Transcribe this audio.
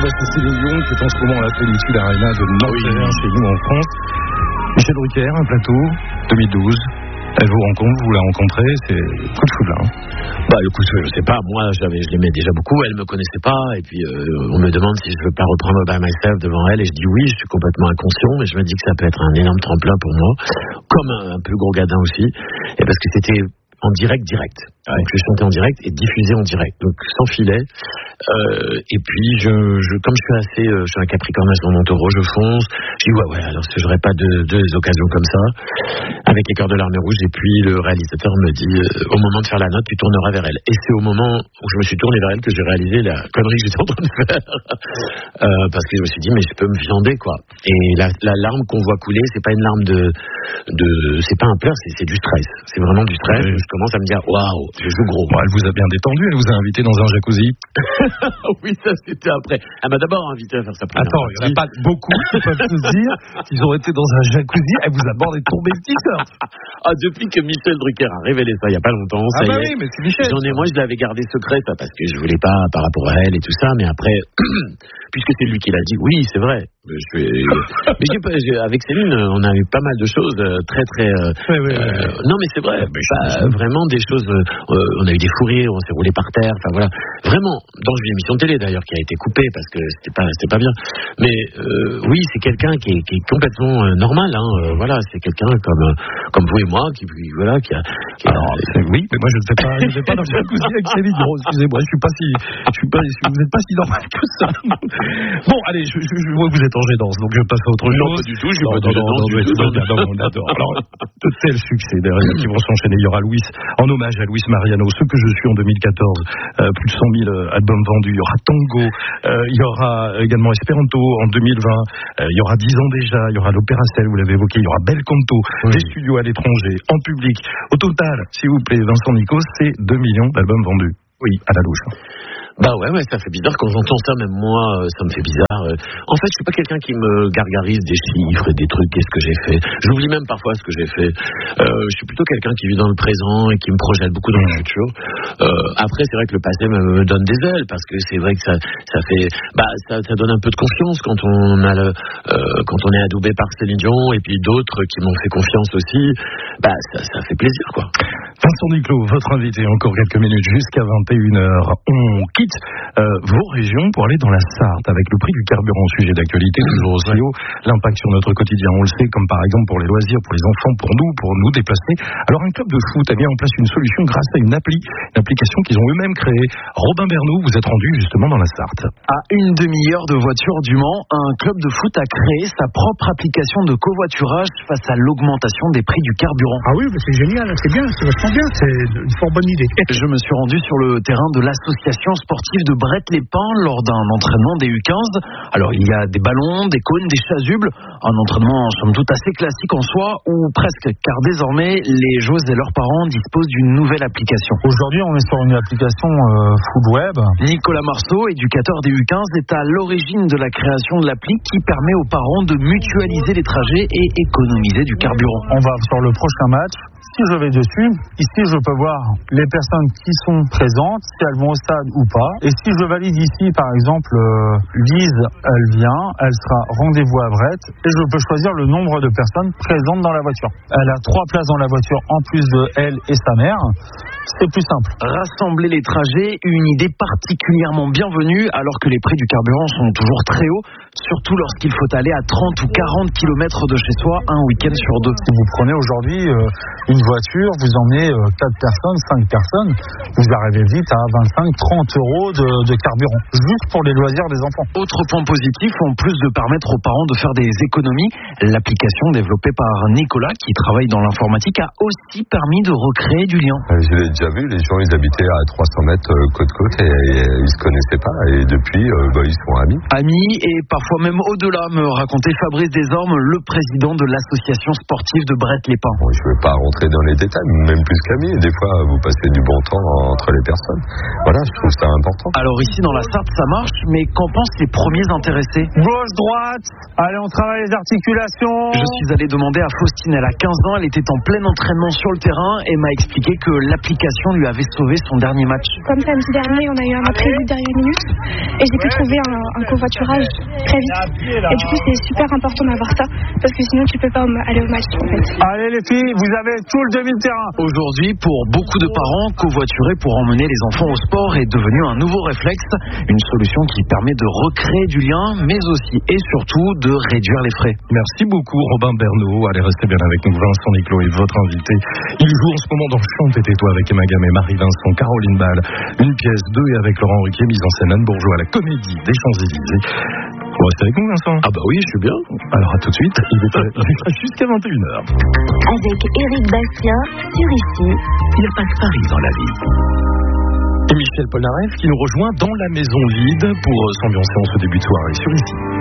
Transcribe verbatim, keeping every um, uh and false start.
à Céline Dion, qui est en ce moment à la Plénitude Arena de Nanterre, oui. Chez nous en France. Michel Drucker, un plateau, deux mille douze. Elle vous rencontre, vous la rencontrez, c'est coup de foudre là. Hein. Bah le coup de foudre, je sais pas, moi j'avais, je l'aimais déjà beaucoup, elle me connaissait pas, et puis euh, on me demande si je veux pas reprendre By Myself devant elle, et je dis oui, je suis complètement inconscient, mais je me dis que ça peut être un énorme tremplin pour moi, comme un, un peu gros gadin aussi, et parce que c'était en direct, direct. Donc je chantais en direct et diffusé en direct, donc sans filet. Euh, et puis je, je, comme je suis assez, euh, je suis un Capricorne dans mon taureau, je fonce. Je dis ouais ouais, alors si j'aurais pas deux, deux occasions comme ça, avec les cœurs de l'armée rouge. Et puis le réalisateur me dit euh, au moment de faire la note, tu tourneras vers elle. Et c'est au moment où je me suis tourné vers elle que j'ai réalisé la connerie que j'étais en train de faire, euh, parce que je me suis dit mais je peux me viander quoi. Et la, la larme qu'on voit couler, c'est pas une larme de, de c'est pas un pleur, c'est, c'est du stress. C'est vraiment du stress. Oui. Je commence à me dire waouh. Je joue gros. Bon, elle vous a bien détendu, elle vous a invité dans un jacuzzi. Oui, ça c'était après. Elle m'a d'abord invité à faire sa première Attends, il n'y en a pas beaucoup qui peuvent nous dire qu'ils ont été dans un jacuzzi, elle vous a bordé de tomber le t-shirt. Ah, depuis que Michel Drucker a révélé ça il n'y a pas longtemps. Ah ça bah y oui, est. mais c'est Michel. J'en ai, moi, je l'avais gardé secret, ça, parce que je voulais pas par rapport à elle et tout ça, mais après, puisque c'est lui qui l'a dit, oui, c'est vrai. Je vais... mais j'ai pas, j'ai, avec Céline, on a eu pas mal de choses euh, très très. Euh, oui, oui, oui. Euh, non, mais c'est vrai. Mais bah, vraiment des choses. Euh, on a eu des fous rires, on s'est roulé par terre. Enfin voilà. Vraiment dans une émission de télé d'ailleurs qui a été coupée parce que c'était pas, c'était pas bien. Mais euh, oui, c'est quelqu'un qui est, qui est complètement euh, normal. Hein, euh, voilà, c'est quelqu'un comme euh, comme vous et moi qui voilà qui a. Qui a Alors, euh, oui, mais moi je ne fais pas, je ne vais pas dans le jacuzzi avec Céline. Oh, excusez-moi, je suis pas si, je suis pas, vous n'êtes pas si normal que ça. Bon, allez, je, je, je vois que vous êtes en G-Danse, donc je passe à autre chose. Non, pas du tout, je suis pas dans G-Danse. Alors, de tels succès derrière qui vont s'enchaîner. Il y aura Luis, en hommage à Luis Mariano, ce que je suis en deux mille quatorze, euh, plus de cent mille albums vendus. Il y aura Tango, euh, il y aura également Esperanto en deux mille vingt, euh, il y aura dix ans déjà, il y aura l'Opéra Celle, vous l'avez évoqué, il y aura Bel Canto, oui. Des studios à l'étranger, en public. Au total, s'il vous plaît, Vincent Nicot, c'est deux millions d'albums vendus. Oui, à la louche. Bah ouais, ouais, ça fait bizarre quand j'entends ça, même moi, ça me fait bizarre. En fait, je suis pas quelqu'un qui me gargarise des chiffres et des trucs, qu'est-ce que j'ai fait. J'oublie même parfois ce que j'ai fait. Euh, je suis plutôt quelqu'un qui vit dans le présent et qui me projette beaucoup dans le futur. Euh, après, c'est vrai que le passé me, me donne des ailes, parce que c'est vrai que ça, ça fait, bah, ça, ça donne un peu de confiance quand on a le, euh, quand on est adoubé par Céline Dion et puis d'autres qui m'ont fait confiance aussi. Bah, ça, ça fait plaisir, quoi. Vincent Nicot, votre invité, encore quelques minutes jusqu'à vingt et une heures. On quitte euh, vos régions pour aller dans la Sarthe avec le prix du carburant, sujet d'actualité toujours aussi haut, l'impact sur notre quotidien, on le sait, comme par exemple pour les loisirs, pour les enfants, pour nous, pour nous déplacer. Alors un club de foot a mis en place une solution grâce à une appli, une application qu'ils ont eux-mêmes créée. Robin Bernoux, vous êtes rendu justement dans la Sarthe. À une demi-heure de voiture du Mans, un club de foot a créé sa propre application de covoiturage face à l'augmentation des prix du carburant. Ah oui, c'est génial, c'est bien, c'est vachement bien, c'est une fort bonne idée. Je me suis rendu sur le terrain de l'association sportive de Bret-les-Pins lors d'un entraînement des U quinze. Alors il y a des ballons, des cônes, des chasubles, un entraînement somme toute assez classique en soi, ou presque, car désormais les joueuses et leurs parents disposent d'une nouvelle application. Aujourd'hui on est sur une application euh, food web. Nicolas Marceau, éducateur des U quinze, est à l'origine de la création de l'appli qui permet aux parents de mutualiser les trajets et économiser du carburant. On va sur le prochain match. Si je vais dessus, ici je peux voir les personnes qui sont présentes, si elles vont au stade ou pas. Et si je valide ici, par exemple, euh, Lise, elle vient, elle sera rendez-vous à Brett, et je peux choisir le nombre de personnes présentes dans la voiture. Elle a trois places dans la voiture en plus de elle et sa mère. C'est plus simple. Rassembler les trajets, une idée particulièrement bienvenue alors que les prix du carburant sont toujours très hauts, surtout lorsqu'il faut aller à trente ou quarante kilomètres de chez soi un week-end sur deux. Si vous prenez aujourd'hui euh, une voiture, vous emmenez euh, quatre personnes, cinq personnes, vous arrivez vite à vingt-cinq à trente euros de, de carburant, juste pour les loisirs des enfants. Autre point positif, en plus de permettre aux parents de faire des économies, l'application développée par Nicolas, qui travaille dans l'informatique, a aussi permis de recréer du lien. Je l'ai déjà vu, les gens ils habitaient à trois cents mètres côte-côte et, et ils se connaissaient pas, et depuis euh, bah, ils sont amis. Amis et parfois même au-delà, me racontait Fabrice Desormes, le président de l'association sportive de Bret-les-Pins. Bon, je ne vais pas rentrer dans les détails, même plus qu'amis, des fois vous passez du bon temps entre les personnes. Voilà, je trouve ça important. Alors ici dans la Sarthe ça marche, mais qu'en pensent les premiers intéressés? Gauche, droite, allez on travaille les articulations. Je suis allé demander à Faustine, elle a quinze ans, elle était en plein entraînement sur le terrain et m'a expliqué que l'application lui avait sauvé son dernier match. Comme samedi dernier, on a eu un imprévu de dernière minute et j'ai pu trouver un, un covoiturage très vite. Et du coup, c'est super important d'avoir ça parce que sinon, tu peux pas aller au match. En fait. Allez les filles, vous avez tout le demi-terrain. Aujourd'hui, pour beaucoup de parents, covoiturer pour emmener les enfants au sport est devenu un nouveau réflexe, une solution qui permet de recréer du lien, mais aussi et surtout de réduire les frais. Merci beaucoup Robin Bernot. Allez, restez bien avec nous. Vincent Niclot est votre invité. Il joue en ce moment dans Chante et tais-toi avec Emma Gamet, Marie Vincent, Caroline Ball. Une pièce, deux et avec Laurent Ruquier, mise en scène Anne Bourgeois à la Comédie des Champs-Élysées. Vous restez avec nous, Vincent? Ah bah oui, je suis bien. Alors à tout de suite. Il est jusqu'à vingt et une heures. Avec Éric Bastien sur Ici. Il n'y a pas que Paris dans la vie. Et Michel Polnareff qui nous rejoint dans la maison vide pour s'ambiancer en ce début de soirée sur Ici.